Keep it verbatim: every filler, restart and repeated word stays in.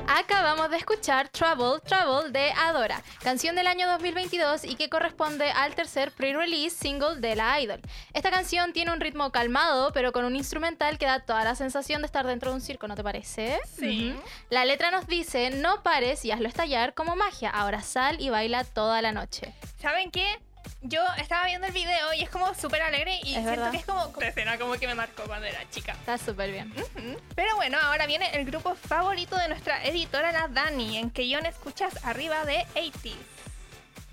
Acabamos de escuchar Trouble, Trouble de Adora, canción del año dos mil veintidós y que corresponde al tercer pre-release single de la idol. Esta canción tiene un ritmo calmado, pero con un instrumental que da toda la sensación de estar dentro de un circo, ¿no te parece? Sí. Uh-huh. La letra nos dice, no pares y hazlo estallar como magia, ahora sal y baila toda la noche. ¿Saben qué? Yo estaba viendo el video y es como súper alegre y es siento verdad. que es como una escena como que me marcó cuando era chica. Está súper bien. Uh-huh. Pero bueno, ahora viene el grupo favorito de nuestra editora, la Dani, en que Yon escuchas arriba de ochenta.